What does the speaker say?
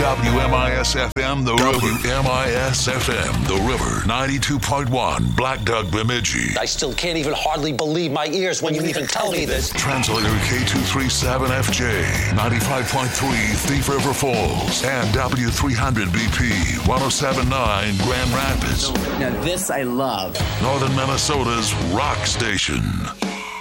WMIS-FM, The River. WMIS-FM, The River. 92.1, Black Duck, Bemidji. I still can't even hardly believe my ears when you even tell me this. Translator K237FJ, 95.3, Thief River Falls, and W300BP, 107.9, Grand Rapids. Now this I love. Northern Minnesota's rock station.